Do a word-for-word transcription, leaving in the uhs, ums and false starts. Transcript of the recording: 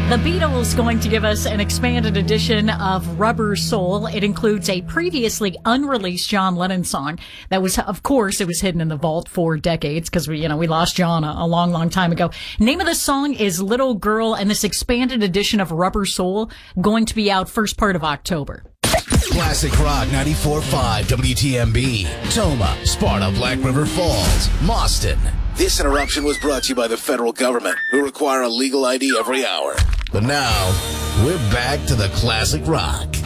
The Beatles going to give us an expanded edition of Rubber Soul. It includes a previously unreleased John Lennon song that was, of course, it was hidden in the vault for decades because we, you know, we lost John a, a long, long time ago. Name of the song is Little Girl, and this expanded edition of Rubber Soul going to be out first part of October. Classic Rock ninety-four point five W T M B, Toma, Sparta, Black River Falls, Mauston. This interruption was brought to you by the federal government, who require a legal I D every hour. But now, we're back to the Classic Rock.